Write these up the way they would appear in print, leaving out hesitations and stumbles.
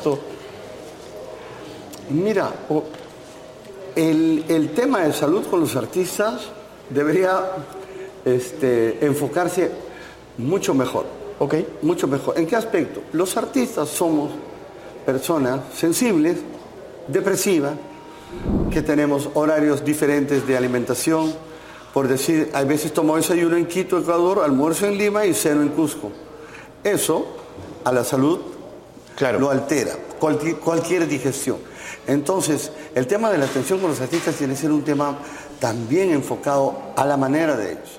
esto? Mira, el tema de salud con los artistas debería enfocarse mucho mejor. Ok. Mucho mejor. ¿En qué aspecto? Los artistas somos personas sensibles, depresivas, que tenemos horarios diferentes de alimentación. Por decir, hay veces tomo desayuno en Quito, Ecuador, almuerzo en Lima y ceno en Cusco. Eso a la salud lo altera, cualquier digestión. Entonces, el tema de la atención con los artistas tiene que ser un tema también enfocado a la manera de ellos,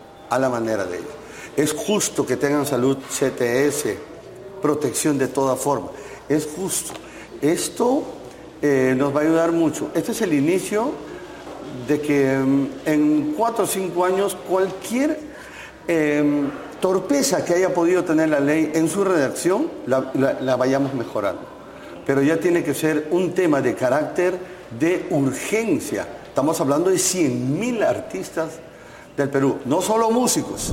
Es justo que tengan salud, CTS, protección de toda forma. Es justo. Esto nos va a ayudar mucho. Este es el inicio de que en 4 o 5 años cualquier torpeza que haya podido tener la ley en su redacción la vayamos mejorando. Pero ya tiene que ser un tema de carácter de urgencia. Estamos hablando de 100.000 artistas del Perú, no solo músicos,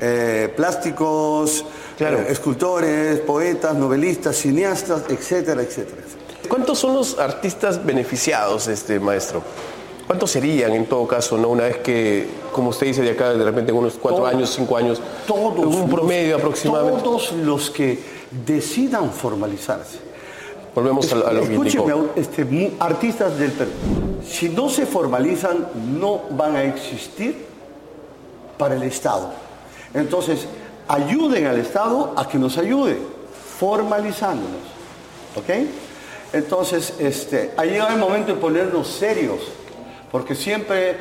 plásticos, escultores, poetas, novelistas, cineastas, etcétera, etcétera. ¿Cuántos son los artistas beneficiados, maestro? ¿Cuántos serían en todo caso, no? Una vez que, como usted dice, de acá de repente en unos 4 años, 5 años, un promedio aproximadamente? Todos los que decidan formalizarse. Volvemos a lo que indicó. Escúcheme, artistas del Perú, si no se formalizan, no van a existir para el Estado. Entonces, ayuden al Estado a que nos ayude, formalizándonos. ¿Ok? Entonces, ha llegado el momento de ponernos serios, porque siempre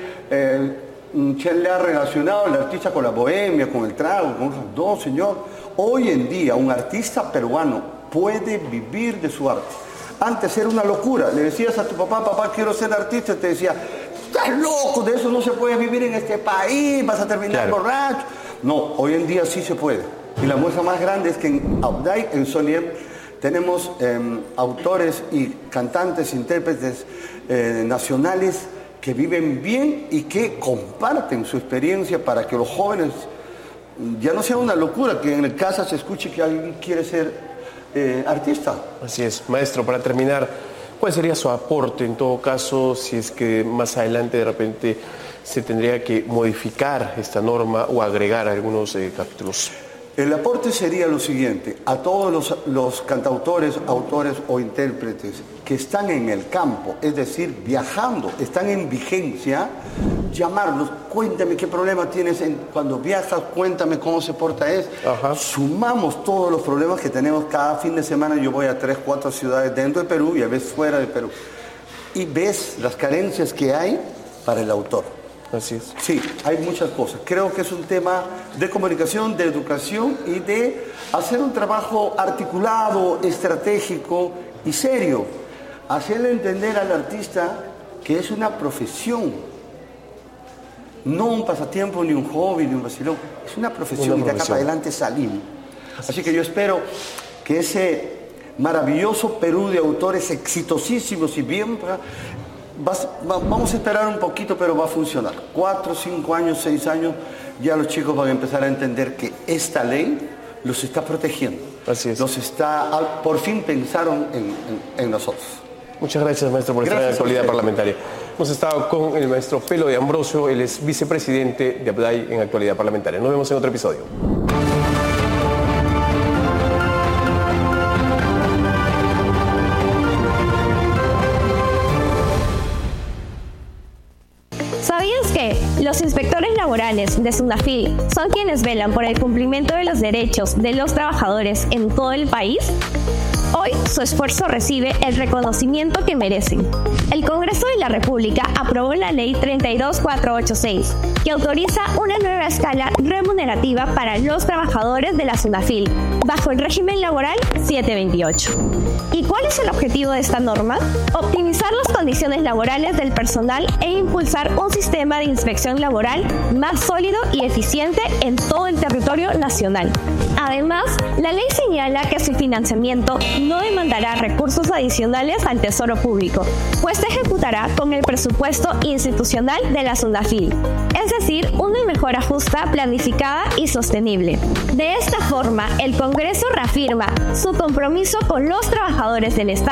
se le ha relacionado al artista con la bohemia, con el trago, no, señor. Hoy en día, un artista peruano puede vivir de su arte. Antes era una locura. Le decías a tu papá, quiero ser artista, y te decía, estás loco, de eso no se puede vivir en este país, vas a terminar borracho. No, hoy en día sí se puede. Y la muestra más grande es que en Abday, en Sonier, tenemos autores y cantantes, intérpretes nacionales que viven bien y que comparten su experiencia para que los jóvenes ya no sea una locura que en casa se escuche que alguien quiere ser artista. Así es. Maestro, para terminar, ¿cuál sería su aporte en todo caso si es que más adelante de repente se tendría que modificar esta norma o agregar algunos capítulos? El aporte sería lo siguiente: a todos los cantautores, autores o intérpretes que están en el campo, es decir, viajando, están en vigencia, llamarlos, cuéntame qué problema tienes cuando viajas, cuéntame cómo se porta eso. Sumamos todos los problemas que tenemos cada fin de semana. Yo voy a 3, 4 ciudades dentro de Perú y a veces fuera de Perú. Y ves las carencias que hay para el autor. Así es. Sí, hay muchas cosas. Creo que es un tema de comunicación, de educación y de hacer un trabajo articulado, estratégico y serio. Hacerle entender al artista que es una profesión, no un pasatiempo, ni un hobby, ni un vacilón. Es una profesión y de acá para adelante salimos. Así que yo espero que ese maravilloso Perú de autores exitosísimos y bien... Vamos a esperar un poquito, pero va a funcionar. 4, 5 años, 6 años, ya los chicos van a empezar a entender que esta ley los está protegiendo. Así es. Por fin pensaron en nosotros. Muchas gracias, maestro, por estar en la Actualidad Parlamentaria. Hemos estado con el maestro Pelo de Ambrosio, él es vicepresidente de Abday en Actualidad Parlamentaria. Nos vemos en otro episodio. ¿Sabías que los inspectores laborales de SUNAFIL son quienes velan por el cumplimiento de los derechos de los trabajadores en todo el país? Hoy su esfuerzo recibe el reconocimiento que merecen. El Congreso de la República aprobó la Ley 32486, que autoriza una nueva escala remunerativa para los trabajadores de la SUNAFIL, bajo el régimen laboral 728. ¿Y cuál es el objetivo de esta norma? Optimizar las condiciones laborales del personal e impulsar un sistema de inspección laboral más sólido y eficiente en todo el territorio nacional. Además, la ley señala que su financiamiento no demandará recursos adicionales al Tesoro Público, pues se ejecutará con el presupuesto institucional de la SUNAFIL, es decir, una mejora justa, planificada y sostenible. De esta forma, el Congreso reafirma su compromiso con los trabajadores del Estado